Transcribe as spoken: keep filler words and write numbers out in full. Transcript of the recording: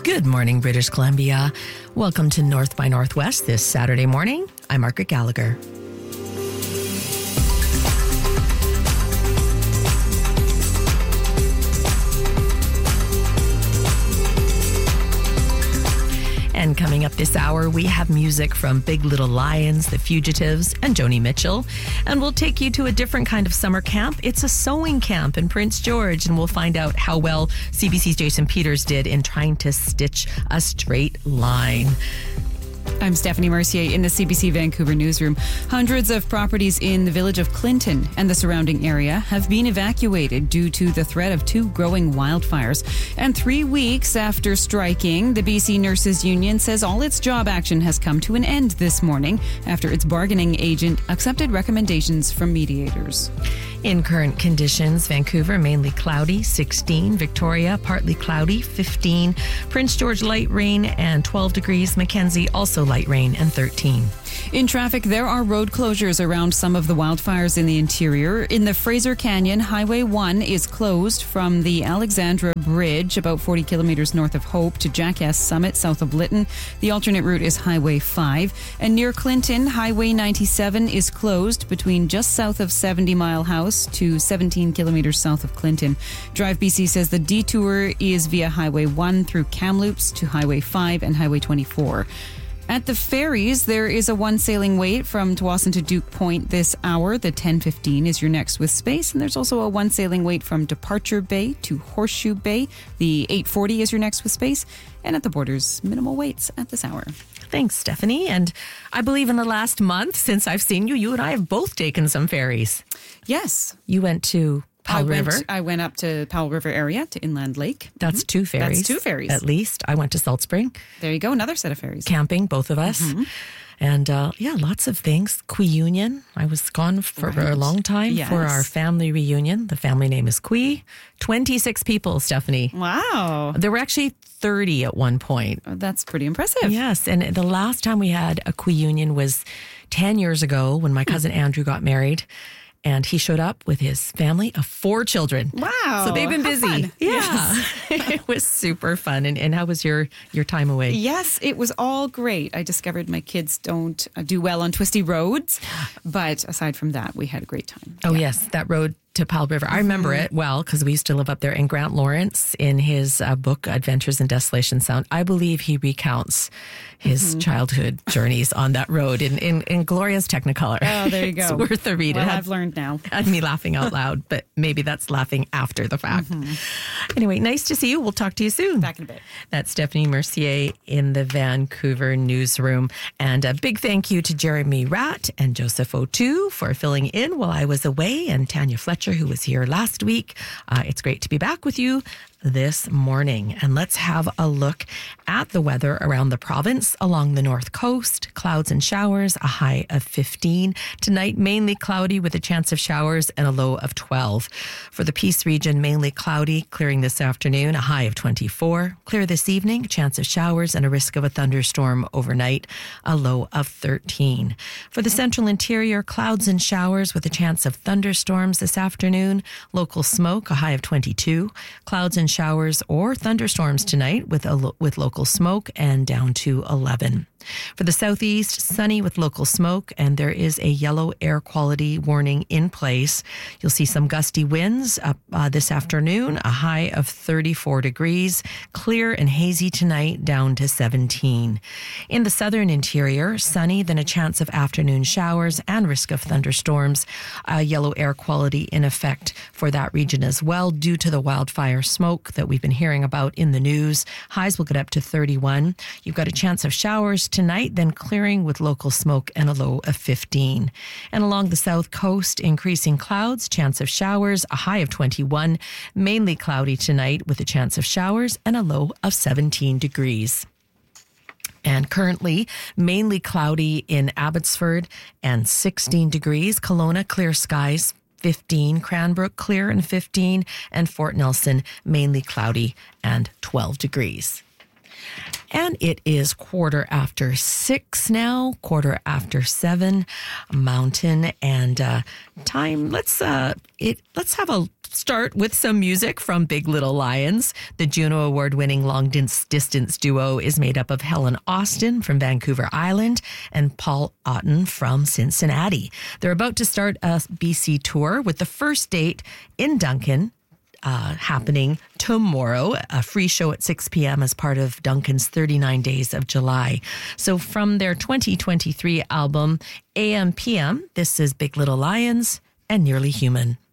Good morning, British Columbia. Welcome to North by Northwest this Saturday morning. I'm Margaret Gallagher. And coming up this hour, we have music from Big Little Lions, The Fugitives, and Joni Mitchell. And we'll take you to a different kind of summer camp. It's a sewing camp in Prince George, and we'll find out how well C B C's Jason Peters did in trying to stitch a straight line. I'm Stephanie Mercier in the C B C Vancouver newsroom. Hundreds of properties in the village of Clinton and the surrounding area have been evacuated due to the threat of two growing wildfires. And three weeks after striking, the B C Nurses Union says all its job action has come to an end this morning after its bargaining agent accepted recommendations from mediators. In current conditions, Vancouver mainly cloudy, sixteen. Victoria partly cloudy, fifteen. Prince George light rain and twelve degrees. Mackenzie also light rain and thirteen. In traffic, there are road closures around some of the wildfires in the interior. In the Fraser Canyon, Highway one is closed from the Alexandra Bridge, about forty kilometers north of Hope, to Jackass Summit, south of Lytton. The alternate route is Highway five. And near Clinton, Highway ninety-seven is closed between just south of seventy Mile House to seventeen kilometers south of Clinton. Drive B C says the detour is via Highway one through Kamloops to Highway five and Highway twenty-four. At the ferries, there is a one sailing wait from Tsawwassen to Duke Point this hour. The ten fifteen is your next with space. And there's also a one sailing wait from Departure Bay to Horseshoe Bay. The eight forty is your next with space. And at the borders, minimal waits at this hour. Thanks, Stephanie. And I believe in the last month since I've seen you, you and I have both taken some ferries. Yes. You went to Powell I River. Went, I went up to Powell River area, to Inland Lake. That's mm-hmm. two ferries. That's two ferries. At least. I went to Salt Spring. There you go, another set of ferries. Camping, both of us. Mm-hmm. And uh, yeah, lots of things. Quee Union. I was gone for right. a long time yes. for our family reunion. The family name is Quee. twenty-six people, Stephanie. Wow. There were actually thirty at one point. Oh, that's pretty impressive. Yes. And the last time we had a Quee Union was ten years ago when my cousin Andrew got married. And he showed up with his family of four children. Wow. So they've been How busy. Fun. Yeah. Yes. It was super fun. And, and how was your, your time away? Yes, it was all great. I discovered my kids don't do well on twisty roads. But aside from that, we had a great time. Oh, yeah. yes. That road to Powell River. I remember mm-hmm. it well because we used to live up there. And Grant Lawrence, in his uh, book, Adventures in Desolation Sound, I believe he recounts his mm-hmm. childhood journeys on that road in, in, in glorious Technicolor. Oh, there you go. It's worth a read. Well, it had, I've learned now. Had me laughing out loud, but maybe that's laughing after the fact. Mm-hmm. Anyway, nice to see you. We'll talk to you soon. Back in a bit. That's Stephanie Mercier in the Vancouver newsroom. And a big thank you to Jeremy Ratt and Joseph O'Toole for filling in while I was away, and Tanya Fletcher, who was here last week. Uh, it's great to be back with you this morning. And let's have a look at the weather around the province. Along the north coast, clouds and showers, a high of fifteen. Tonight, mainly cloudy with a chance of showers and a low of twelve. For the Peace region, mainly cloudy, clearing this afternoon, a high of twenty-four. Clear this evening, chance of showers and a risk of a thunderstorm overnight, a low of thirteen. For the central interior, clouds and showers with a chance of thunderstorms this afternoon. Local smoke, a high of twenty-two. Clouds and showers or thunderstorms tonight with a lo- with local smoke and down to eleven. For the southeast, sunny with local smoke, and there is a yellow air quality warning in place. You'll see some gusty winds up uh, this afternoon, a high of thirty-four degrees. Clear and hazy tonight, down to seventeen. In the southern interior, sunny, then a chance of afternoon showers and risk of thunderstorms. A yellow air quality in effect for that region as well, due to the wildfire smoke that we've been hearing about in the news. Highs will get up to thirty-one. You've got a chance of showers tonight, then clearing with local smoke and a low of fifteen. And along the south coast, increasing clouds, chance of showers, a high of twenty-one. Mainly cloudy tonight with a chance of showers and a low of seventeen degrees. And currently, mainly cloudy in Abbotsford and sixteen degrees. Kelowna, clear skies, fifteen. Cranbrook, clear and fifteen. And Fort Nelson, mainly cloudy and twelve degrees. And it is quarter after six now, quarter after seven, Mountain, and uh, time. Let's uh, it. Let's have a start with some music from Big Little Lions. The Juno Award-winning long-distance duo is made up of Helen Austin from Vancouver Island and Paul Otten from Cincinnati. They're about to start a B C tour with the first date in Duncan uh, happening tomorrow, a free show at six p.m. as part of Duncan's thirty-nine Days of July. So from their twenty twenty-three album, A M P M, this is Big Little Lions and Nearly Human.